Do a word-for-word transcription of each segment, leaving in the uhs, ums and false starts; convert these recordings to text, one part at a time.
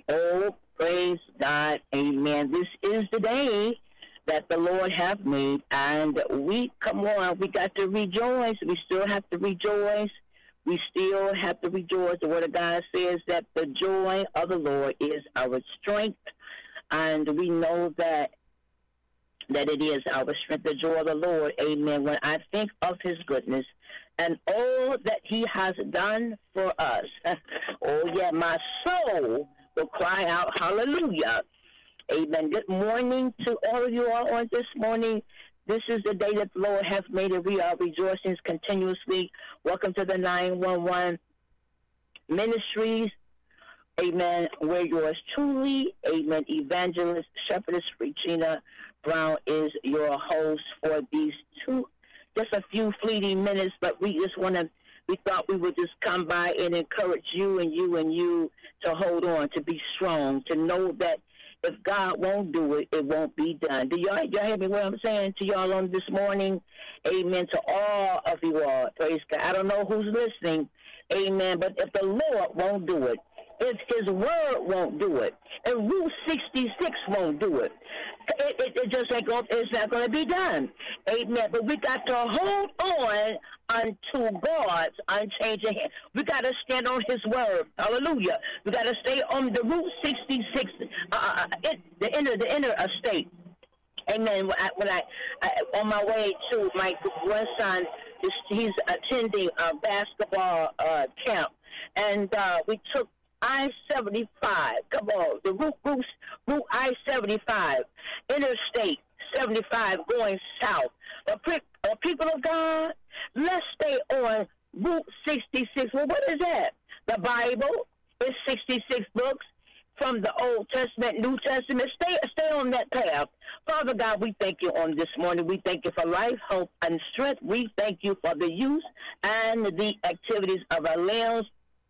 Oh, praise God. Amen. This is the day that the Lord hath made, and we, come on, we got to rejoice. We still have to rejoice. We still have to rejoice. The Word of God says that the joy of the Lord is our strength, and we know that that it is our strength, the joy of the Lord. Amen. When I think of his goodness and all that he has done for us, oh, yeah, my soul will cry out, hallelujah. Amen. Good morning to all of you all on this morning. This is the day that the Lord hath made, and we are rejoicing continuously. Welcome to the nine one one Ministries. Amen. Where yours truly, amen, Evangelist Shepherdess Regina Brown is your host for these two, just a few fleeting minutes, but we just want to, we thought we would just come by and encourage you and you and you to hold on, to be strong, to know that if God won't do it, it won't be done. Do y'all, y'all hear me what I'm saying to y'all on this morning? Amen to all of you all. Praise God. I don't know who's listening. Amen. But if the Lord won't do it, if his word won't do it, and Rule sixty-six won't do it, it, it, it just ain't going, it's not going to be done. Amen. But we got to hold on unto God's unchanging hand. We got to stand on his word. Hallelujah. We got to stay on the Route sixty-six, uh, it, the inner, the inner estate. Amen. When I, when I, I on my way to my grandson, he's attending a basketball uh, camp, and uh, we took I seventy-five. Come on, the Route, Route, Route I seventy-five, Interstate seventy-five going south. The uh, people of God, let's stay on Route sixty-six. Well, what is that? The Bible is sixty-six books from the Old Testament, New Testament. Stay, stay on that path. Father God, we thank you on this morning. We thank you for life, hope, and strength. We thank you for the use and the activities of our limbs.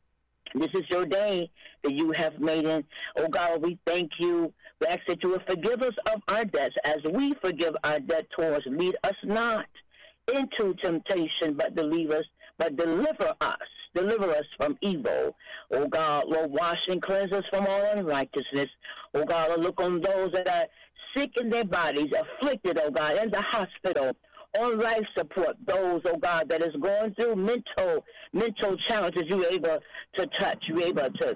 This is your day that you have made in. Oh, God, we thank you. We ask that you will forgive us of our debts as we forgive our debtors. Lead us not into temptation, but deliver us, but deliver us. Deliver us from evil. Oh, God, Lord, wash and cleanse us from all unrighteousness. Oh, God, Lord, look on those that are sick in their bodies, afflicted, oh, God, in the hospital, on life support, those, oh God, that is going through mental mental challenges, you're able to touch, you're able to,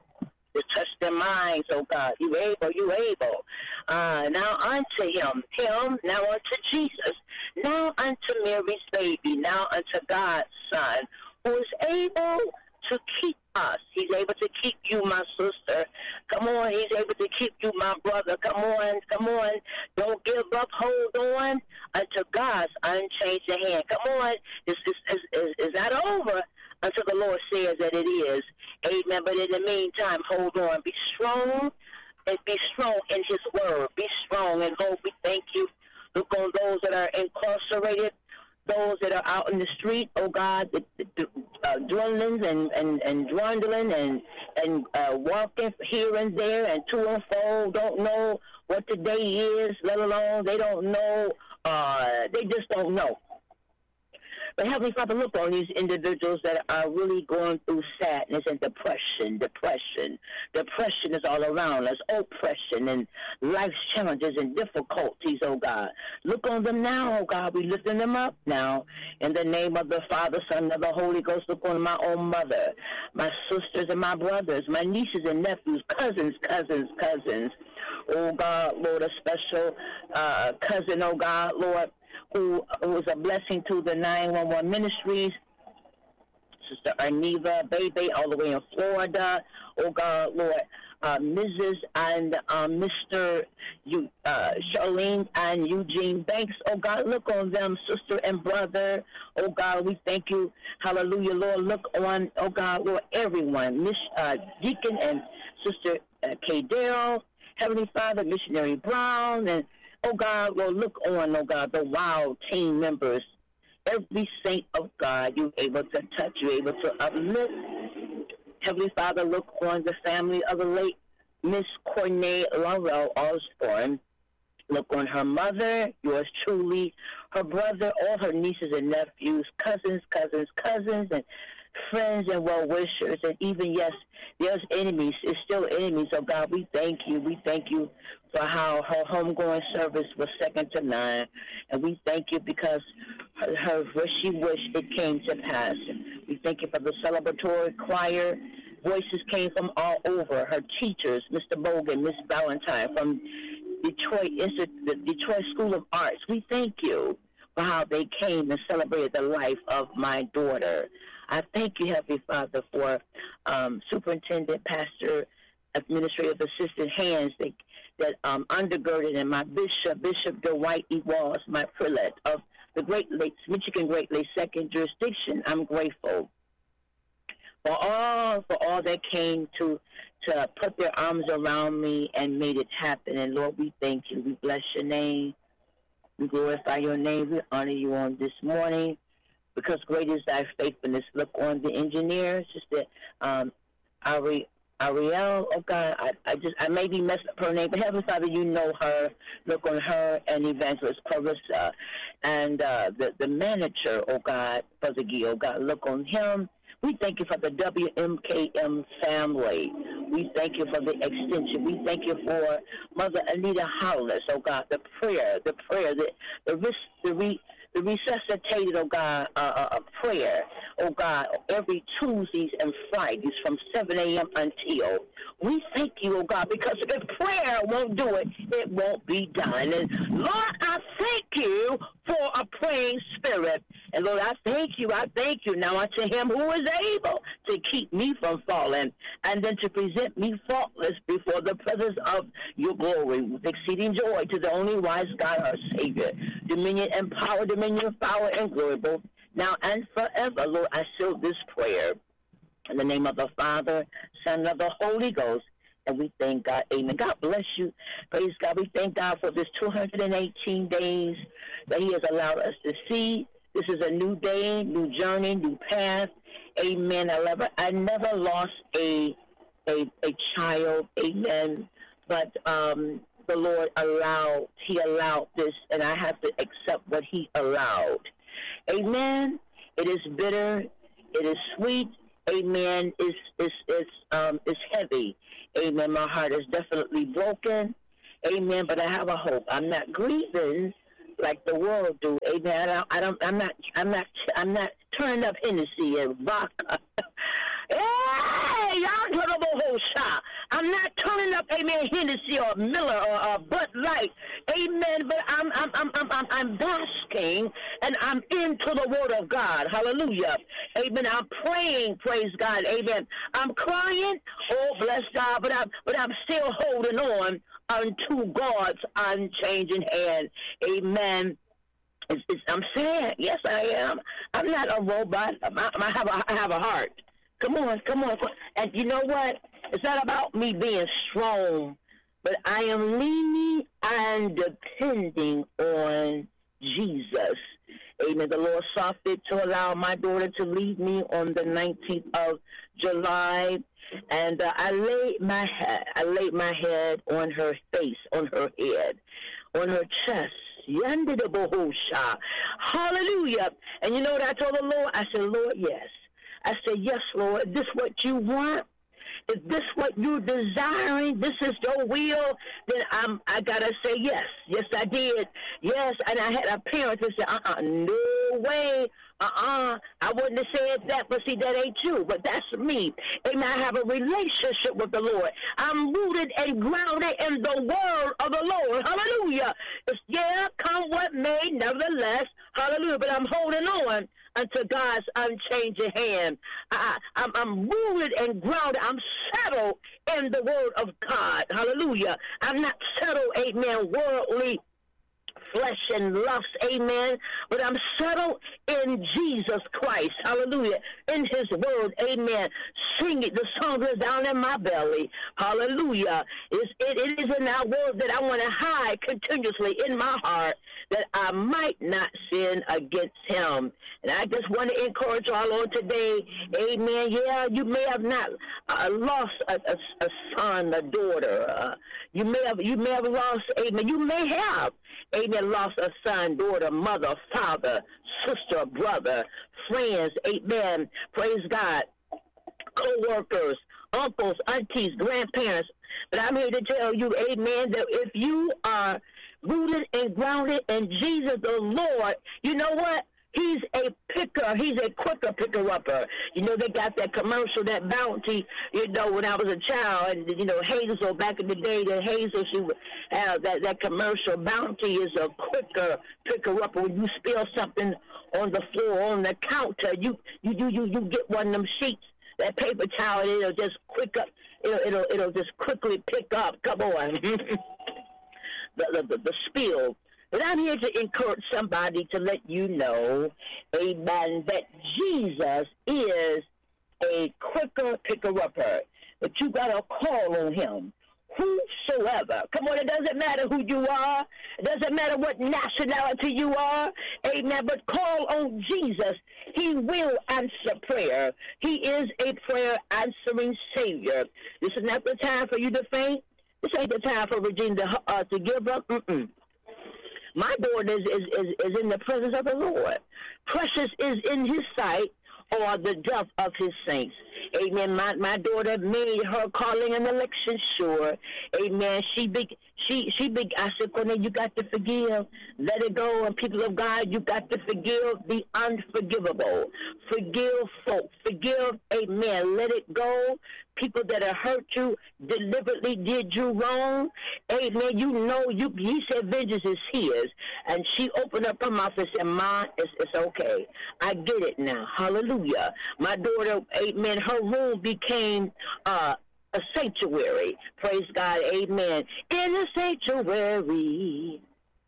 to touch their minds, oh God, you're able, you're able. Uh, now unto him, him, now unto Jesus, now unto Mary's baby, now unto God's Son, who is able to keep us. He's able to keep you, my sister. Come on, he's able to keep you, my brother. Come on, come on. Don't give up. Hold on until God's unchanging hand. Come on. It's, it's, it's, it's, it's not over until the Lord says that it is. Amen. But in the meantime, hold on. Be strong and be strong in his word. Be strong. And Lord, we thank you. Look on those that are incarcerated, those that are out in the street, oh God, the, the, the uh, dwindling and, and, and dwindling and, and uh, walking here and there and to and fro, don't know what the day is, let alone they don't know, uh, they just don't know. But Heavenly Father, look on these individuals that are really going through sadness and depression, depression. Depression is all around us, oppression and life's challenges and difficulties, oh God. Look on them now, oh God. We're lifting them up now. In the name of the Father, Son, and the Holy Ghost, look on my own mother, my sisters and my brothers, my nieces and nephews, cousins, cousins, cousins. Oh God, Lord, a special uh, cousin, oh God, Lord, who was a blessing to the nine one one Ministries, Sister Arneva Bebe, all the way in Florida. Oh, God, Lord, uh, Missus and uh, Mister U, uh, Charlene and Eugene Banks. Oh, God, look on them, sister and brother. Oh, God, we thank you. Hallelujah, Lord. Look on, oh, God, Lord, everyone. Miss uh, Deacon and Sister uh, Kay Darrell, Heavenly Father, Missionary Brown, and oh, God, Lord, look on, oh, God, the wild team members. Every saint of God you're able to touch, you're able to uplift. Heavenly Father, look on the family of the late Miss Cornée Laurel Osborne. Look on her mother, yours truly, her brother, all her nieces and nephews, cousins, cousins, cousins, and friends and well-wishers, and even, yes, there's enemies. It's still enemies. So, God, we thank you. We thank you for how her homegoing service was second to none. And we thank you because her, her what she wished, it came to pass. We thank you for the celebratory choir. Voices came from all over. Her teachers, Mister Bogan, Miss Valentine from Detroit Institute, the Detroit School of Arts. We thank you for how they came and celebrated the life of my daughter. I thank you, Heavenly Father, for um, Superintendent, Pastor, Administrative Assistant hands that, that um, undergirded, and my Bishop, Bishop Dwight E. Walls, my prelate of the Great Lakes, Michigan Great Lakes Second Jurisdiction. I'm grateful for all for all that came to to put their arms around me and made it happen. And Lord, we thank you. We bless your name. We glorify your name. We honor you on this morning because great is thy faithfulness. Look on the engineer, Sister um, Ari, Ariel. Oh God, I, I just I maybe messed up her name, but Heavenly Father, you know her. Look on her and Evangelist Clarissa and uh, the the manager. Oh God, Brother Gee. Oh God, look on him. We thank you for the W M K M family. We thank you for the extension. We thank you for Mother Anita Hollis, oh God, the prayer, the prayer, the the, res, the, re, the resuscitated, oh God, uh, uh, prayer, oh God, every Tuesdays and Fridays from seven a.m. until. We thank you, oh God, because if prayer won't do it, it won't be done. And Lord, I thank you for a praying spirit. And Lord, I thank you, I thank you now unto him who is able to keep me from falling and then to present me faultless before the presence of your glory with exceeding joy to the only wise God, our Savior. Dominion and power, dominion, power, and glory, both now and forever. Lord, I seal this prayer in the name of the Father, Son, and of the Holy Ghost. And we thank God. Amen. God bless you. Praise God. We thank God for this two hundred eighteen days that he has allowed us to see. This is a new day, new journey, new path. Amen. I never, I never lost a, a, a child. Amen. But um, the Lord allowed, he allowed this, and I have to accept what he allowed. Amen. It is bitter. It is sweet. Amen. It's, it's, it's, um, it's heavy. Amen. My heart is definitely broken. Amen. But I have a hope. I'm not grieving like the world do. Amen. I don't, I don't I'm not I'm not I'm not turning up Hennessy and vodka. Hey, y'all I'm not turning up, amen, Hennessy or Miller or uh, Bud Light. Amen. But I'm I'm I'm I'm I'm I'm basking and I'm into the word of God. Hallelujah. Amen. I'm praying, praise God. Amen. I'm crying. Oh, bless God, but I'm but I'm still holding on unto God's unchanging hand. Amen. It's, it's, I'm sad. Yes, I am. I'm not a robot. I, I, have a, I have a heart. Come on, come on. And you know what? It's not about me being strong, but I am leaning and depending on Jesus. Amen. The Lord saw fit to allow my daughter to lead me on the nineteenth of July. And uh, I laid my head, I laid my head on her face, on her head, on her chest. Hallelujah. And you know what I told the Lord? I said, Lord, yes. I said, yes, Lord. Is this what you want? Is this what you're desiring? This is your will? Then I'm, I got to say yes. Yes, I did. Yes, and I had a parent that said, uh-uh, no way. Uh-uh, I wouldn't have said that, but see, that ain't you, but that's me. Amen. I have a relationship with the Lord. I'm rooted and grounded in the word of the Lord. Hallelujah. It's, yeah, come what may, nevertheless. Hallelujah. But I'm holding on unto God's unchanging hand. I, I'm, I'm rooted and grounded. I'm settled in the word of God. Hallelujah. I'm not settled, amen, worldly flesh and lust, amen, but I'm settled in Jesus Christ, hallelujah, in his word, amen. Sing it, the song is down in my belly, hallelujah. It's, it, it is in that word that I want to hide continuously in my heart, that I might not sin against him. And I just want to encourage all on today, amen. Yeah, you may have not uh, lost a, a, a son, a daughter. Uh, you may have you may have lost, amen. You may have, amen, lost a son, daughter, mother, father, sister, brother, friends, amen. Praise God. Co-workers, uncles, aunties, grandparents. But I'm here to tell you, amen, that if you are rooted and grounded in Jesus the Lord, you know what? He's a picker. He's a quicker picker-upper. You know, they got that commercial, that Bounty, you know, when I was a child. And, you know, Hazel, back in the day, that Hazel, she would have that, that commercial. Bounty is a quicker picker-upper. When you spill something on the floor, on the counter, you, you, you, you, you get one of them sheets, that paper towel, it'll just quick up. It'll, it'll, it'll just quickly pick up. Come on. the, the, the, the spill. But I'm here to encourage somebody to let you know, amen, that Jesus is a quicker picker-upper. But you got to call on him. Whosoever. Come on, it doesn't matter who you are. It doesn't matter what nationality you are. Amen. But call on Jesus. He will answer prayer. He is a prayer answering Savior. This is not the time for you to faint. This ain't the time for Regina to, uh, to give up. Mm-mm. My daughter is, is, is, is in the presence of the Lord. Precious is in his sight, or the death of his saints. Amen. My my daughter made her calling and election sure. Amen. She big she she big I said, Cornelia, you got to forgive. Let it go. And people of God, you got to forgive the unforgivable. Forgive folk. Forgive, amen. Let it go. People that have hurt you, deliberately did you wrong. Amen. You know, you. He said vengeance is his. And she opened up her mouth and said, Ma, it's, it's okay. I get it now. Hallelujah. My daughter, amen, her room became uh, a sanctuary. Praise God. Amen. In a sanctuary,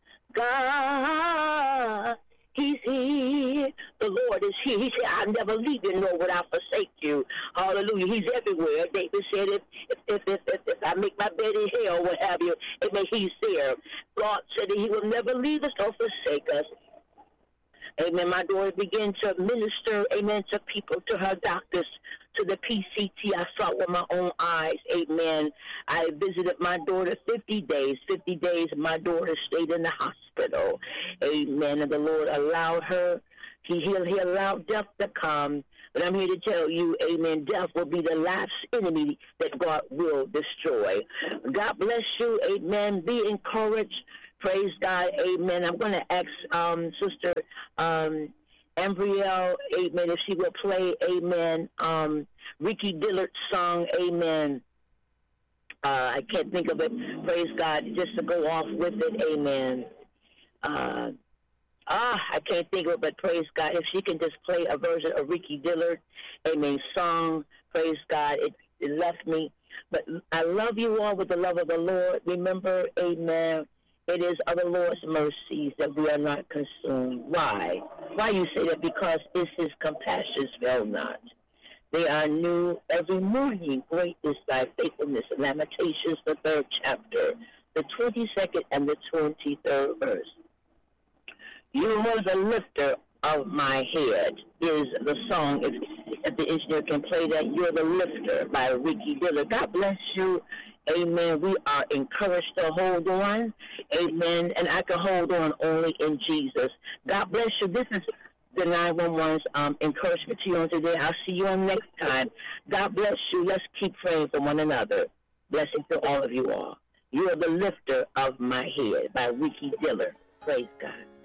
God, he's here. The Lord is here. He said, I'll never leave you, nor would I forsake you. Hallelujah. He's everywhere. David said, if if, if, if, if I make my bed in hell, what have you, amen, he's there. God said that he will never leave us or forsake us. Amen. My daughter began to minister, amen, to people, to her doctors, to the P C T. I saw it with my own eyes. Amen. I visited my daughter fifty days. fifty days, my daughter stayed in the hospital. Amen. And the Lord allowed her. He, he, he allowed death to come. But I'm here to tell you, amen, death will be the last enemy that God will destroy. God bless you. Amen. Be encouraged. Praise God. Amen. I'm going to ask um, Sister um, Ambrielle, amen, if she will play, amen, um, Ricky Dillard's song, amen. Uh, I can't think of it. Praise God. Just to go off with it, amen. Uh, ah, I can't think of it, but praise God. If she can just play a version of Ricky Dillard, amen, song, praise God. It, it left me. But I love you all with the love of the Lord. Remember, amen, it is of the Lord's mercies that we are not consumed. Why? Why you say that? Because it's his compassions fail not. They are new every morning. Great is thy faithfulness. Lamentations, the third chapter, the twenty-second and the twenty-third verse. You are the lifter of my head is the song. If, if the engineer can play that, You're the Lifter by Ricky Dillard. God bless you. Amen. We are encouraged to hold on. Amen. And I can hold on only in Jesus. God bless you. This is the nine one one's um, encouragement to you on today. I'll see you on next time. God bless you. Let's keep praying for one another. Blessings to all of you all. You are the lifter of my head by Ricky Dillard. Praise God.